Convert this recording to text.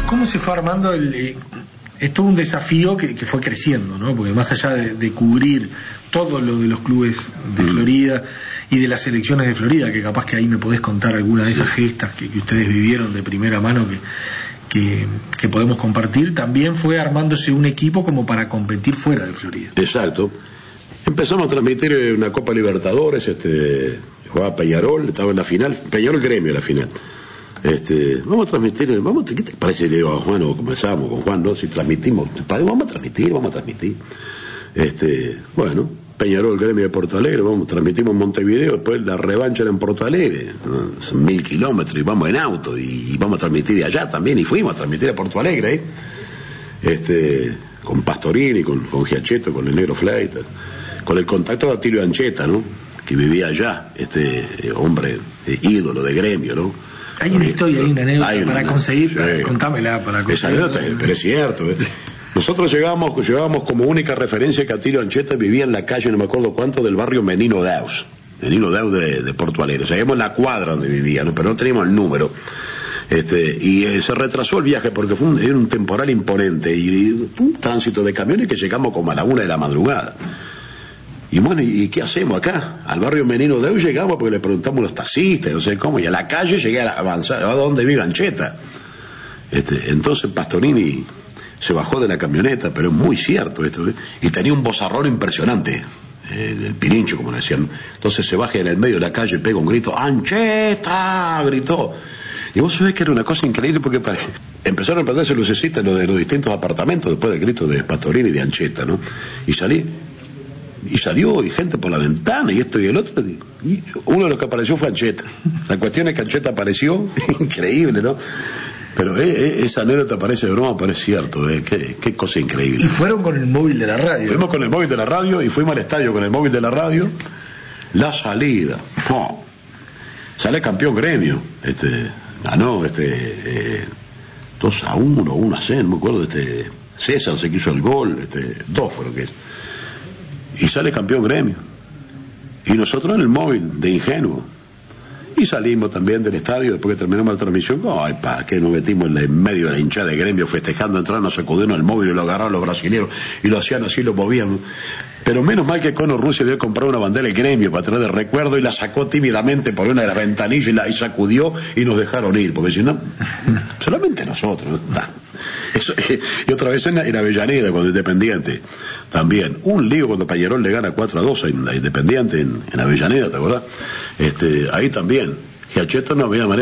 ¿Cómo se fue armando es todo un desafío que fue creciendo, ¿no? Porque más allá de cubrir todo lo de los clubes de Florida y de las selecciones de Florida, que capaz que ahí me podés contar alguna de esas gestas que ustedes vivieron de primera mano que podemos compartir, también fue armándose un equipo como para competir fuera de Florida. Exacto. Empezamos a transmitir una Copa Libertadores, jugaba Peñarol, estaba en la final, Peñarol Gremio en la final. Vamos a transmitir, ¿qué te parece? Le digo a Juan, comenzamos con Juan, ¿no? Si transmitimos, vamos a transmitir. Bueno, Peñarol Gremio de Porto Alegre, transmitimos en Montevideo, después la revancha era en Porto Alegre, ¿no? Son 1000 kilómetros y vamos en auto y vamos a transmitir de allá también, y fuimos a transmitir a Porto Alegre, con Pastorini, con Giacchetto, con el Negro Fleita, con el contacto de Atilio Ancheta, ¿no? Que vivía allá, hombre ídolo de Gremio, ¿no? Hay una historia, hay una anécdota para conseguir, sí. Contámela para conseguir. Esa anécdota, pero es cierto, Nosotros llegábamos como única referencia que Atilio Ancheta vivía en la calle, no me acuerdo cuánto, del barrio Menino Deus de Porto Alegre. O sea, íbamos en la cuadra donde vivía, ¿no? Pero no teníamos el número. Y se retrasó el viaje porque era un temporal imponente y un tránsito de camiones que llegamos como a la 1 de la madrugada. Y bueno, ¿y qué hacemos acá? Al barrio Menino Deus llegamos porque le preguntamos a los taxistas, no sé cómo, y a la calle llegué a avanzar, ¿a dónde vive Ancheta? Entonces Pastorini se bajó de la camioneta, pero es muy cierto esto, y tenía un vozarrón impresionante, el pirincho, como le decían. Entonces se baja en el medio de la calle, pega un grito, ¡Ancheta! Gritó. Y vos sabés que era una cosa increíble porque empezaron a prenderse lucecitas de los distintos apartamentos después del grito de Pastorini y de Ancheta, ¿no? Y salió y gente por la ventana y esto y el otro, y uno de los que apareció fue Ancheta. La cuestión es que Ancheta apareció, increíble, ¿no? Pero esa anécdota parece broma, pero es cierto, qué cosa increíble. Y fueron con el móvil de la radio. Fuimos con el móvil de la radio y fuimos al estadio con el móvil de la radio. La salida, sale campeón Gremio, ganó 2-1, 1-0, no me acuerdo, César se quiso el gol, 2 fueron que. Y sale campeón Gremio. Y nosotros en el móvil, de ingenuo. Y salimos también del estadio, después que terminamos la transmisión, que nos metimos en medio de la hinchada de Gremio festejando, entraron, nos sacudieron el móvil y lo agarraron los brasileños y lo hacían así, lo movían. Pero menos mal que Cono Rusia había comprado una bandera del Gremio para traer de recuerdo y la sacó tímidamente por una de las ventanillas y sacudió y nos dejaron ir, porque si no, solamente nosotros, ¿no? Y otra vez en Avellaneda, cuando Independiente, también, un lío cuando Peñarol le gana 4-2 a Independiente en Avellaneda, ¿te acordás? Ahí también, Giacchetto no había manera.